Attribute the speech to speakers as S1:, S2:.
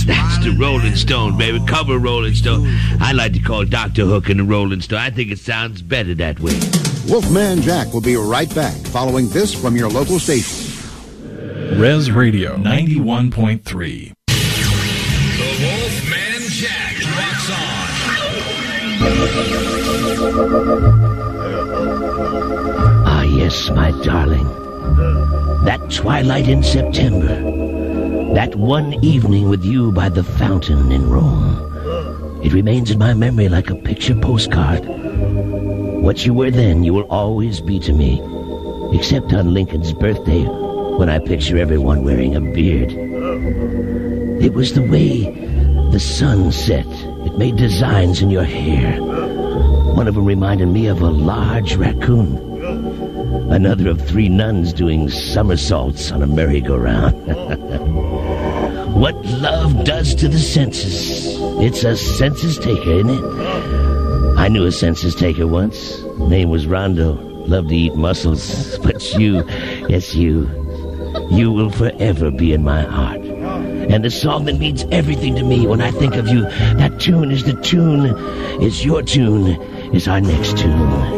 S1: That's the Rolling Stone, baby. Cover Rolling Stone. I like to call Dr. Hook and the Rolling Stone. I think it sounds better that way.
S2: Wolfman Jack will be right back following this from your local station.
S3: Res Radio 91.3.
S4: The Wolfman Jack rocks on.
S1: Ah, yes, my darling. That twilight in September. That one evening with you by the fountain in Rome. It remains in my memory like a picture postcard. What you were then, you will always be to me. Except on Lincoln's birthday, when I picture everyone wearing a beard. It was the way the sun set. It made designs in your hair. One of them reminded me of a large raccoon. Another of 3 nuns doing somersaults on a merry-go-round. What love does to the senses. It's a census taker, isn't it? I knew a census taker once. Name was Rondo. Loved to eat mussels. But you, yes, you will forever be in my heart. And the song that means everything to me when I think of you, that tune is the tune. It's your tune. It's our next tune.